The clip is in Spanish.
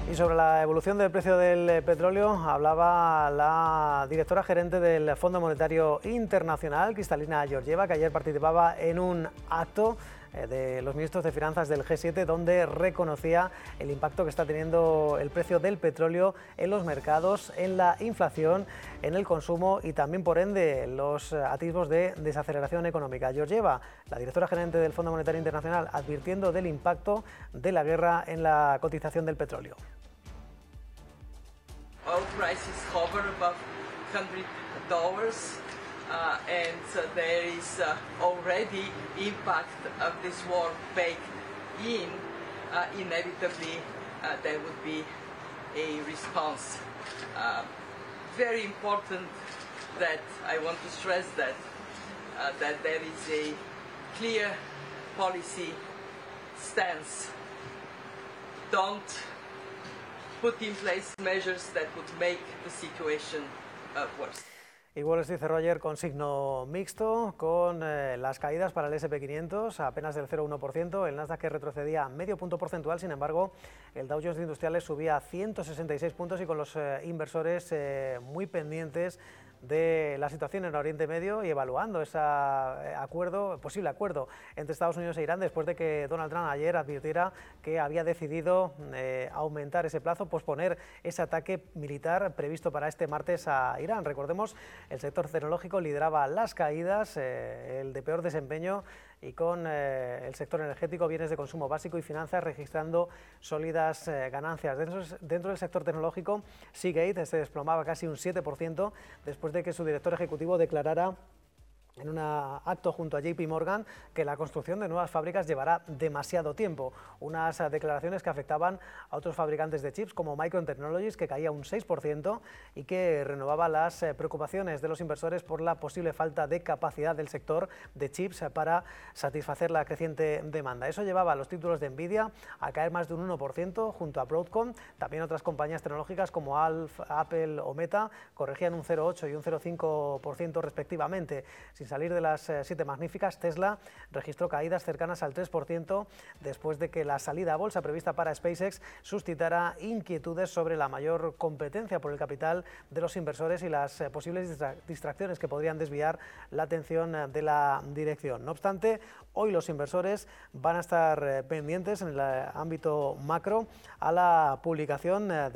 Y sobre la evolución del precio del petróleo hablaba la directora gerente del Fondo Monetario Internacional, Kristalina Georgieva, que ayer participaba en un acto de los ministros de Finanzas del G7, donde reconocía el impacto que está teniendo el precio del petróleo en los mercados, en la inflación, en el consumo y también, por ende, los atisbos de desaceleración económica. Georgieva, la directora gerente del Fondo Monetario Internacional, advirtiendo del impacto de la guerra en la cotización del petróleo. Oil prices hover above $100. There is already impact of this war baked in. Inevitably, there would be a response. Very important that I want to stress that there is a clear policy stance. Don't put in place measures that would make the situation worse. Y Wall Street cerró ayer con signo mixto, con las caídas para el S&P 500 apenas del 0,1%, el Nasdaq que retrocedía medio punto porcentual. Sin embargo, el Dow Jones de Industriales subía 166 puntos y con los inversores muy pendientes de la situación en Oriente Medio y evaluando ese posible acuerdo entre Estados Unidos e Irán, después de que Donald Trump ayer advirtiera que había decidido aumentar ese plazo, posponer ese ataque militar previsto para este martes a Irán. Recordemos, el sector tecnológico lideraba las caídas, el de peor desempeño, y con el sector energético, bienes de consumo básico y finanzas registrando sólidas ganancias. Dentro del sector tecnológico, Seagate se desplomaba casi un 7% después de que su director ejecutivo declarara en un acto junto a JP Morgan que la construcción de nuevas fábricas llevará demasiado tiempo. Unas declaraciones que afectaban a otros fabricantes de chips como Micron Technologies, que caía un 6% y que renovaba las preocupaciones de los inversores por la posible falta de capacidad del sector de chips para satisfacer la creciente demanda. Eso llevaba a los títulos de Nvidia a caer más de un 1% junto a Broadcom. También otras compañías tecnológicas como Apple o Meta corregían un 0,8 y un 0,5% respectivamente. Sin salir de las 7 magníficas, Tesla registró caídas cercanas al 3% después de que la salida a bolsa prevista para SpaceX suscitara inquietudes sobre la mayor competencia por el capital de los inversores y las posibles distracciones que podrían desviar la atención de la dirección. No obstante, hoy los inversores van a estar pendientes en el ámbito macro a la publicación